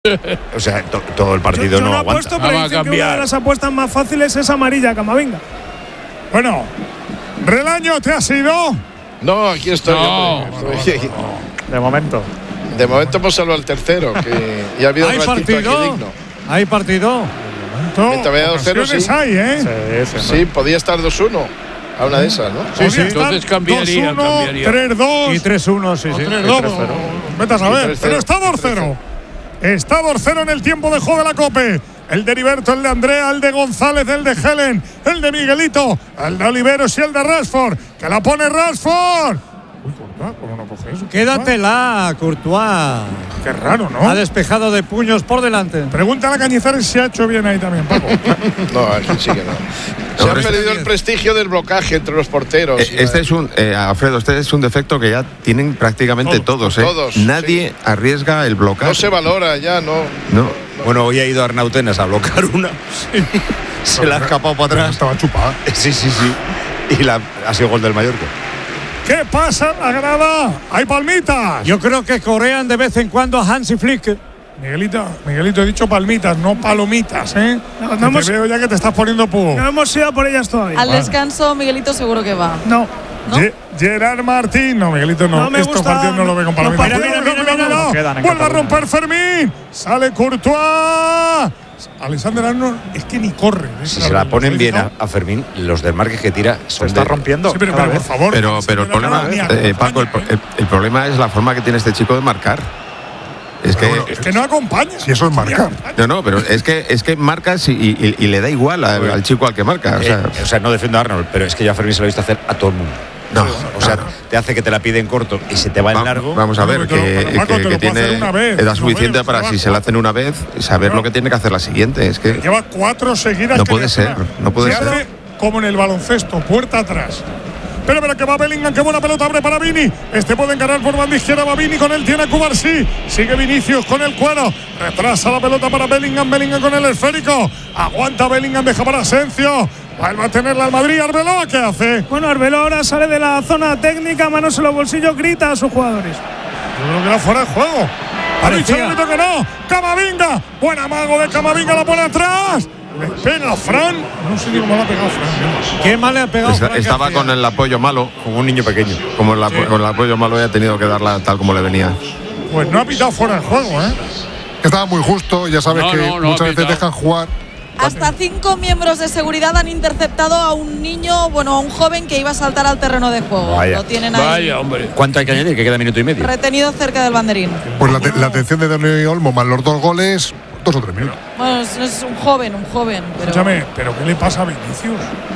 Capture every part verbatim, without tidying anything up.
O sea, to, todo el partido yo, yo no no aguanta. apuesto, pero va a dicen que una cambiar. de las apuestas más fáciles es amarilla, Camavinga. Bueno, Relaño, ¿te has ido? No, aquí estoy. No, hombre. Estoy- De momento. De momento hemos salvado al tercero, que ya ha habido un ¿Hay ratito aquí partido? digno. ¿Hay partido? Mientras vaya dos cero, Ocasiones sí. hay, ¿eh? Sí, sí, Sí, podía estar dos uno a una de esas, ¿no? Sí, sí. Entonces cambiaría, dos uno, cambiaría. tres dos. Y tres uno, sí, sí. tres dos. Vete a saber. tres cero. Pero está dos cero. Está dos cero en el tiempo de juego de la Cope. El de Heriberto, el de Andrea, el de González, el de Helen, el de Miguelito, el de Oliveros y el de Rashford. Que la pone Rashford. Uy, Courtois, ¿cómo no coge eso? Quédatela, Courtois. Qué raro, ¿no? Ha despejado de puños por delante. Pregúntale a Cañizares si ha hecho bien ahí también, Paco. No, aquí sí que no. Se ha perdido el prestigio del blocaje entre los porteros. Eh, Este es un, eh, Alfredo, este es un defecto que ya tienen prácticamente todos. ¿eh? Todos, Nadie sí. arriesga el bloqueo. No se valora ya, no. No. Bueno, hoy ha ido Arnautenas a bloquear una. Se la ha escapado para atrás. Estaba chupada. Sí, sí, sí. Y la, ha sido gol del Mallorca. ¿Qué pasa en la grada? ¡Hay palmitas! Yo creo que corean de vez en cuando a Hansi Flick. Miguelito, Miguelito, he dicho palmitas, no palomitas, ¿eh? No, no Que hemos- te veo ya que te estás poniendo pugo. No hemos ido a por ellas todavía. Al descanso, Miguelito seguro que va. No. ¿No? Ge- Gerard Martín, no, Miguelito no. No me Estos gusta, partidos no lo ve con no, palomitas. mira, Cuidado, mira, cuidado, mira, cuidado, mira, cuidado. quedan en Vuelve a Cataluña. romper Fermín. Sale Courtois. Alexander Arnold es que ni corre. ¿eh? Si se la ponen bien a, a Fermín, los desmarques que tira Se son está de- rompiendo. Sí, pero, cada pero por vez. favor. Pero, se pero el me la problema, acaba ni a eh, Paco, el, acompaña, el- el problema es la forma que tiene este chico de marcar. Es que, Bueno, es que no acompaña. Si eso es marcar. no, no, pero es que es que marcas y, y- y le da igual al, al chico al que marca. O sea, Eh, o sea, no defiendo a Arnold, pero es que yo a Fermín se lo he visto hacer a todo el mundo. no, O sea, no. te hace que te la pide en corto y se te va en Va- largo. Vamos a ver, Bueno, pero- que, pero, Paco, que- te lo que puedo hacer tiene una vez, edad no suficiente veo, para se si va se la hacen una vez, saber No. lo que tiene que hacer la siguiente. Es que Lleva cuatro seguidas. No que puede le ser, hacen. no puede Se ser. hace como en el baloncesto, puerta atrás. Pero pero que va Bellingham, qué buena pelota abre para Vini. Este puede encarar por banda izquierda, va Vini con él, tiene a Cubarsí. Sigue Vinicius con el cuero. Retrasa la pelota para Bellingham, Bellingham con el esférico. Aguanta Bellingham, deja para Asensio. Vuelve a tenerla al Madrid, Arbeloa, ¿qué hace? Bueno, Arbeloa ahora sale de la zona técnica, manos en los bolsillos, grita a sus jugadores. Yo creo que era fuera de juego. Ha dicho el árbitro que no. Camavinga. Buen amago de Camavinga, la pone atrás. Le pega a Fran. No sé ni cómo le ha pegado Fran. ¿Qué mal le ha pegado? esta- Frank estaba García? con el apoyo malo, como un niño pequeño. Como el, apo- con el apoyo malo ya ha tenido que darla tal como le venía. Pues no ha pitado fuera de juego, ¿eh? Estaba muy justo, ya sabes No, que no, no muchas ha veces pitado. dejan jugar. Hasta cinco miembros de seguridad han interceptado a un niño, bueno, a un joven que iba a saltar al terreno de juego. Vaya. Lo tienen ahí Vaya, hombre. ¿Cuánto hay que añadir? Que queda minuto y medio. retenido cerca del banderín. Pues la, te- la atención de Dani Olmo más los dos goles, dos o tres minutos. Bueno, es, es un joven, un joven. Pero Escúchame, ¿pero qué le pasa a Vinicius?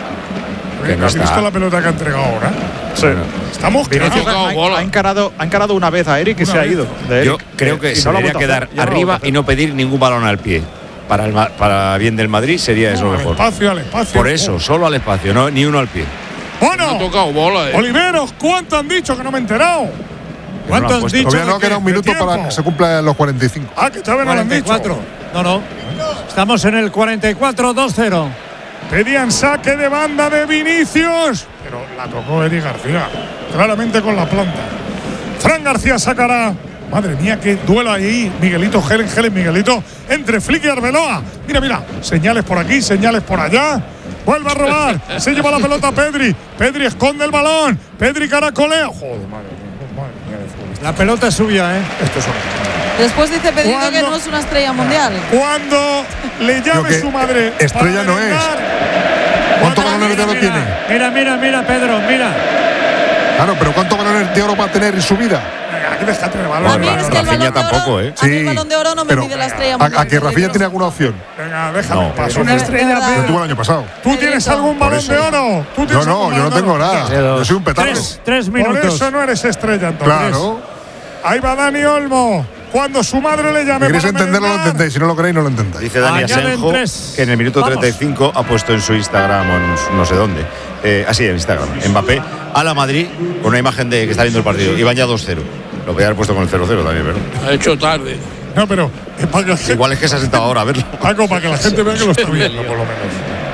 Que no ¿Has está. visto la pelota que ha entregado ahora? Sí. Estamos Vinicius claros. ha- bola. Ha, ha encarado, ha encarado una vez a Eric y Una se ha vez. ido. de Yo Eric. creo que Y se no lo ha debería vuelto a quedar hacer, ya no lo ha arriba vuelto a y no pedir ningún balón al pie. Para, el, ma- para bien del Madrid sería eso Al mejor. espacio, al espacio. Por eso, solo al espacio, no, ni uno al pie. No ha Bueno, tocado bola, eh. Oliveros, ¿cuánto han dicho que no me he enterado? ¿Cuánto No lo han has puesto. dicho? Todavía no de queda un de minuto para tiempo. que se cumplan los cuarenta y cinco. Ah, que todavía no lo han dicho. cuarenta y cuatro. No, no. Estamos en el cuarenta y cuatro, dos cero. Pedían saque de banda de Vinicius. Pero la tocó Eric García. Claramente con la planta. Fran García sacará. Madre mía, qué duelo ahí. Miguelito, Helen, Helen, Miguelito. Entre Flick y Arbeloa. Mira, mira. Señales por aquí, señales por allá. Vuelve a robar. Se lleva la pelota Pedri. Pedri esconde el balón. Pedri caracolea. Joder, madre mía. Madre mía de fútbol. La pelota es suya, ¿eh? Esto es horrible. después dice Pedrito que ¿Cuándo? no es una estrella mundial. Cuando le Creo llame que su madre. estrella para no es. merendar, ¿Cuántos cuando- balones de oro tiene? Mira, mira, mira, Pedro, mira. Claro, pero ¿cuántos balones de oro va a tener en su vida? Venga, aquí déjate de A balón. mí es que el Rafinha balón de tampoco, oro, ¿eh? a mí el balón de oro no me pero mide la estrella a, mundial. a que Rafinha tiene alguna opción. Venga, déjame No. en paz. Es una estrella, verdad. Lo Pedro. tuvo el año pasado. ¿Tú tienes algún Por balón eso. de oro? ¿Tú Yo tienes no, algún yo no balón de tengo oro? nada. Yo soy un petardo. Tres, tres Por minutos. eso no eres estrella entonces. Claro. Ahí va Dani Olmo. Cuando su madre le Si llame queréis para entenderlo, lo merendar. entendéis. Si no lo queréis, no lo entendáis. Dice Dani Añaden Asenjo tres. que en el minuto Vamos. treinta y cinco ha puesto en su Instagram o en su- no sé dónde. Eh, así, en Instagram. Mbappé a la Madrid con una imagen de que está viendo el partido. Y van ya dos cero. Lo voy a haber puesto con el cero cero también, ¿verdad? Ha hecho tarde. No, pero es para que la gente, Igual es que se ha sentado ahora a verlo. Paco, para que la gente vea que lo está viendo, por lo menos.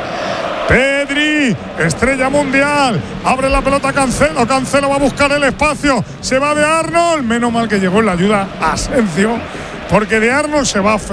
Pedri, estrella mundial. Abre la pelota Cancelo. Cancelo va a buscar el espacio. Se va de Arnold. Menos mal que llegó en la ayuda Asensio. Porque de Arnold se va